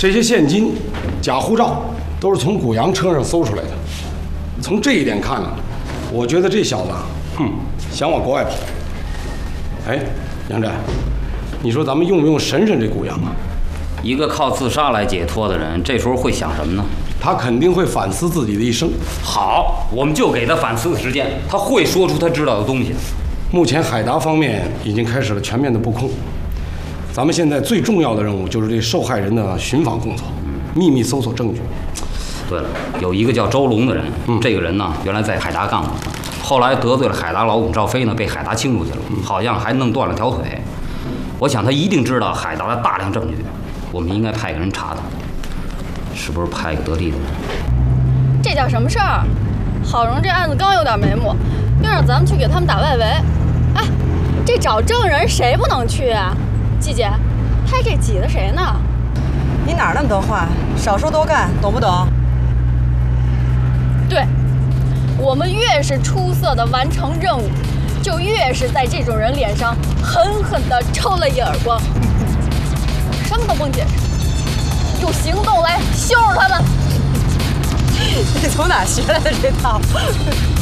这些现金、假护照都是从古阳车上搜出来的。从这一点看呢，我觉得这小子，想往国外跑。哎，杨震，你说咱们用不用审审这古阳啊？ 一个靠自杀来解脱的人，这时候会想什么呢？ 他肯定会反思自己的一生。 好，我们就给他反思的时间，他会说出他知道的东西。 目前海达方面已经开始了全面的布控，咱们现在最重要的任务就是这受害人的寻访工作，秘密搜索证据。 对了，有一个叫周龙的人，这个人呢原来在海达干过，后来得罪了海达老总赵飞呢，被海达清出去了，好像还弄断了条腿。我想他一定知道海达的大量证据，我们应该派个人查他，是不是派个得力的人？ 这叫什么事儿？郝荣这案子刚有点眉目，又让咱们去给他们打外围。哎，这找证人谁不能去啊？季姐，拍这挤的谁呢？ 你哪儿那么多话？少说多干，懂不懂？ 对，我们越是出色的完成任务，就越是在这种人脸上狠狠地抽了一耳光。什么都甭解释，用行动来羞辱他们。 你从哪学来的这套？